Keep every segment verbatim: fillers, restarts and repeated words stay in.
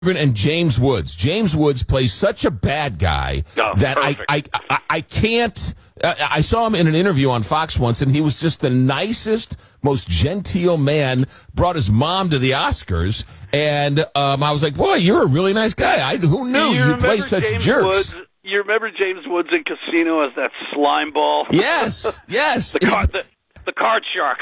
and James Woods. James Woods plays such a bad guy oh, that I, I, I, I can't. Uh, I saw him in an interview on Fox once, and he was just the nicest, most genteel man. Brought his mom to the Oscars, and um, I was like, "Boy, you're a really nice guy. I, who knew you, you play such James jerks?" Woods, you remember James Woods in Casino as that slime ball? Yes, yes. the, car, the, the card shark.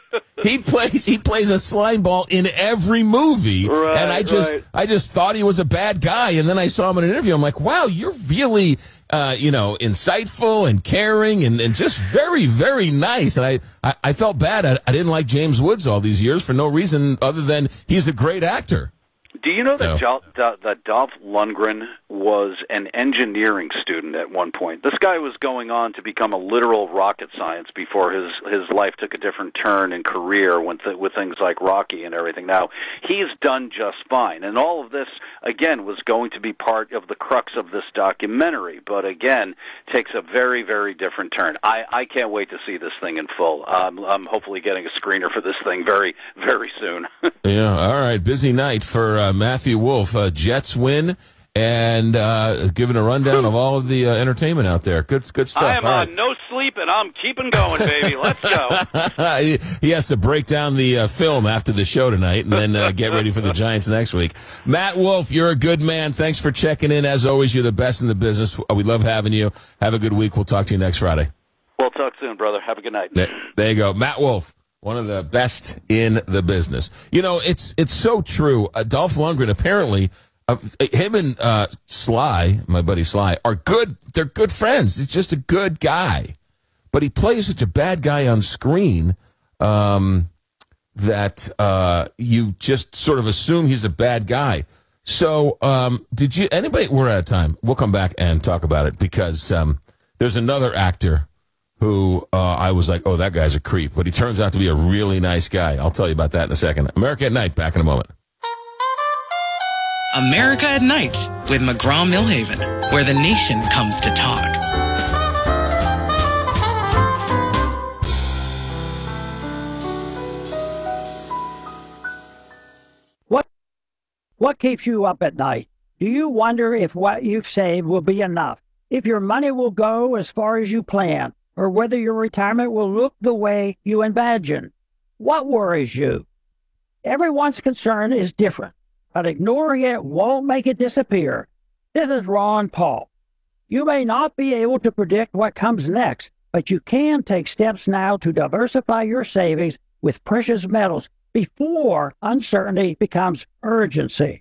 He plays he plays a slime ball in every movie, right, and I just right. I just thought he was a bad guy, and then I saw him in an interview. I'm like, wow, you're really uh, you know insightful and caring, and, and just very very nice. And I I, I felt bad. I, I didn't like James Woods all these years for no reason other than he's a great actor. Do you know So. that, Jol- that that Dolph Lundgren was an engineering student at one point? This guy was going on to become a literal rocket science before his, his life took a different turn in career with, th- with things like Rocky and everything. Now, he's done just fine. And all of this, again, was going to be part of the crux of this documentary, but again, takes a very, very different turn. I, I can't wait to see this thing in full. Um, I'm hopefully getting a screener for this thing very, very soon. Yeah, all right. Busy night for uh, Matthew Wolff. Uh, Jets win, and uh, giving a rundown of all of the uh, entertainment out there. Good, good stuff. I am All on right. no sleep, and I'm keeping going, baby. Let's go. he, he has to break down the uh, film after the show tonight, and then uh, get ready for the Giants next week. Matt Wolff, you're a good man. Thanks for checking in. As always, you're the best in the business. We love having you. Have a good week. We'll talk to you next Friday. We'll talk soon, brother. Have a good night. There, there you go. Matt Wolff. One of the best in the business. You know, it's it's so true. Uh, Dolph Lundgren, apparently, uh, him and uh, Sly, my buddy Sly, are good. They're good friends. He's just a good guy. But he plays such a bad guy on screen um, that uh, you just sort of assume he's a bad guy. So um, did you, anybody, we're out of time. We'll come back and talk about it because um, there's another actor who uh, I was like, oh, that guy's a creep. But he turns out to be a really nice guy. I'll tell you about that in a second. America at Night, back in a moment. America at Night with McGraw-Millhaven, where the nation comes to talk. What, what keeps you up at night? Do you wonder if what you've saved will be enough? If your money will go as far as you plan? Or whether your retirement will look the way you imagine? What worries you? Everyone's concern is different, but ignoring it won't make it disappear. This is Ron Paul. You may not be able to predict what comes next, but you can take steps now to diversify your savings with precious metals before uncertainty becomes urgency.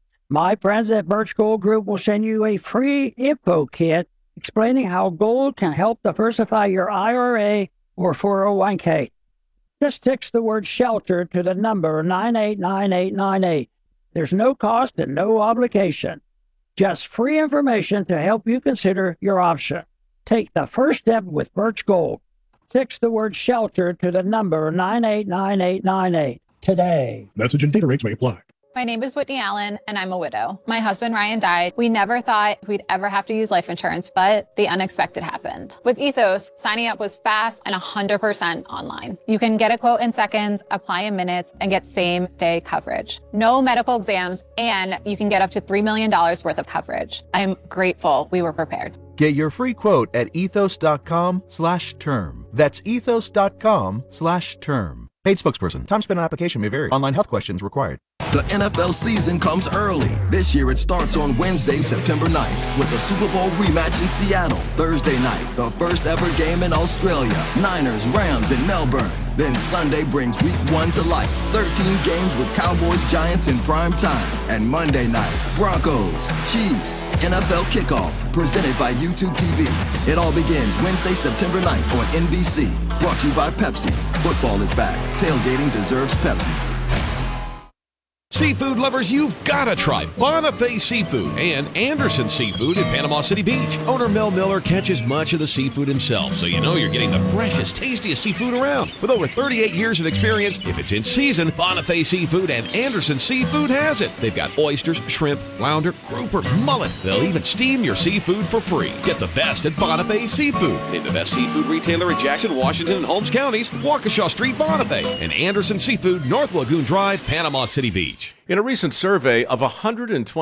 My friends at Birch Gold Group will send you a free info kit explaining how gold can help diversify your I R A or four oh one k. Just text the word SHELTER to the number nine eight nine eight nine eight. There's no cost and no obligation. Just free information to help you consider your option. Take the first step with Birch Gold. Text the word SHELTER to the number nine eight nine eight nine eight today. Message and data rates may apply. My name is Whitney Allen, and I'm a widow. My husband, Ryan, died. We never thought we'd ever have to use life insurance, but the unexpected happened. With Ethos, signing up was fast and one hundred percent online. You can get a quote in seconds, apply in minutes, and get same-day coverage. No medical exams, and you can get up to three million dollars worth of coverage. I'm grateful we were prepared. Get your free quote at ethos.com slash term. That's ethos.com slash term. Paid spokesperson. Time spent on application may vary. Online health questions required. The N F L season comes early. This year it starts on Wednesday, September ninth, with the Super Bowl rematch in Seattle. Thursday night, the first ever game in Australia. Niners, Rams in Melbourne. Then Sunday brings week one to life. thirteen games with Cowboys, Giants in prime time. And Monday night, Broncos, Chiefs, N F L kickoff, presented by YouTube T V. It all begins Wednesday, September ninth on N B C. Brought to you by Pepsi. Football is back. Tailgating deserves Pepsi. Seafood lovers, you've got to try Bonifay Seafood and Anderson Seafood in Panama City Beach. Owner Mel Miller catches much of the seafood himself, so you know you're getting the freshest, tastiest seafood around. With over thirty-eight years of experience, if it's in season, Bonifay Seafood and Anderson Seafood has it. They've got oysters, shrimp, flounder, grouper, mullet. They'll even steam your seafood for free. Get the best at Bonifay Seafood. Named the best seafood retailer in Jackson, Washington, and Holmes counties, Waukesha Street, Bonifay, and Anderson Seafood, North Lagoon Drive, Panama City Beach. Beach. In a recent survey of one hundred twenty